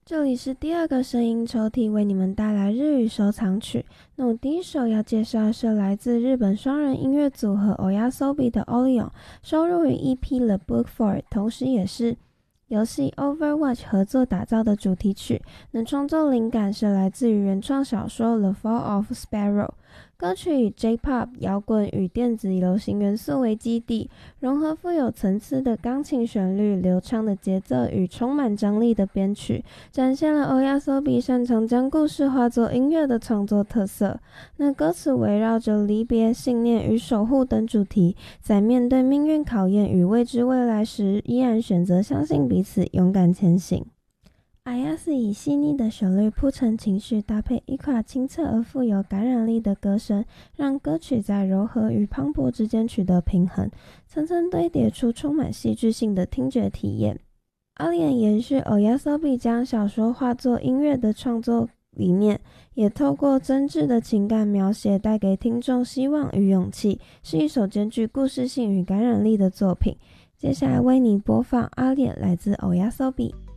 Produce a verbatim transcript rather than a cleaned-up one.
这里是第二个声音抽屉，为你们带来日语收藏曲。那我第一首要介绍的是来自日本双人音乐组合 Oyasobi 的 Orion， 收录于 E P The Book For， 同时也是游戏 Overwatch 合作打造的主题曲。那创作灵感是来自于原创小说 The Fall of Sparrow。歌曲以 J-Pop 摇滚与电子流行元素为基底，融合富有层次的钢琴旋律、流畅的节奏与充满张力的编曲，展现了 Oyasobi 擅长将故事化作音乐的创作特色。那歌词围绕着离别、信念与守护等主题，在面对命运考验与未知未来时，依然选择相信彼此，勇敢前行。Ayase 以细腻的旋律铺陈情绪，搭配一卡清澈而富有感染力的歌声，让歌曲在柔和与磅礴之间取得平衡，层层堆叠出充满戏剧性的听觉体验。Orion 延续 Oyasobi 将小说化作音乐的创作理念，也透过真挚的情感描写带给听众希望与勇气，是一首兼具故事性与感染力的作品。接下来为你播放 Orion 来自 Oyasobi。